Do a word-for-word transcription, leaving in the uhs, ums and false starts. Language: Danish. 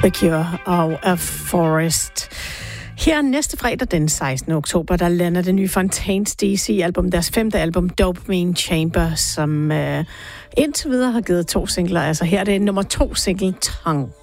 The Cure og A Forest. Her næste fredag den sekstende oktober, der lander det nye Fontaines D C-album, deres femte album, Dopamine Chamber, som øh, indtil videre har givet to singler. Altså her er det nummer to single, Tongue.